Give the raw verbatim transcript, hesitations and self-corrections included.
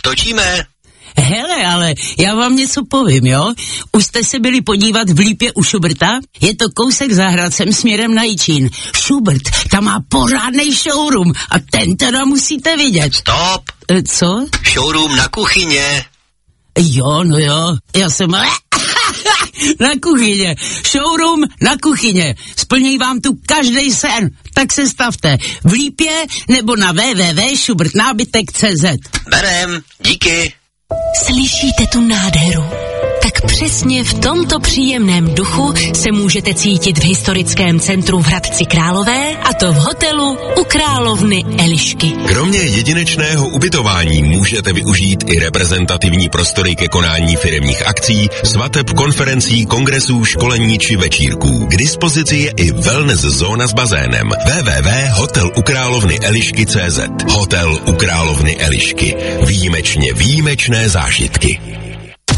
točíme. Hele, ale já vám něco povím, jo? Už jste se byli podívat v Lípě u Schuberta? Je to kousek za Hradcem směrem na Jičín. Schubert, tam má pořádnej showroom a ten teda musíte vidět. Stop. E, co? Showroom na kuchyně. Jo, no jo, já jsem... na kuchyně. Showroom na kuchyně. Splní vám tu každej sen. Tak se stavte v Lípě nebo na w w w tečka schubert nábytek tečka c z. Berem, díky. Slyšíte tu nádheru? Tak přesně v tomto příjemném duchu se můžete cítit v historickém centru v Hradci Králové, a to v hotelu u královny Elišky. Kromě jedinečného ubytování můžete využít i reprezentativní prostory ke konání firemních akcí, svateb, konferencí, kongresů, školení či večírků. K dispozici je i wellness zóna s bazénem. w w w tečka hotel u královny Elišky tečka c z. Hotel u královny Elišky. Výjimečně výjimečné zážitky.